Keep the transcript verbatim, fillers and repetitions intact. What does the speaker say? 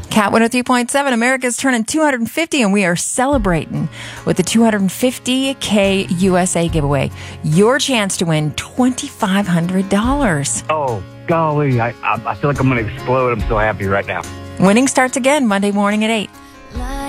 Cat one oh three point seven, America's turning two hundred fifty, and we are celebrating with the two hundred fifty K U S A giveaway. Your chance to win two thousand five hundred dollars. Oh, golly. I, I, I feel like I'm going to explode. I'm so happy right now. Winning starts again Monday morning at eight.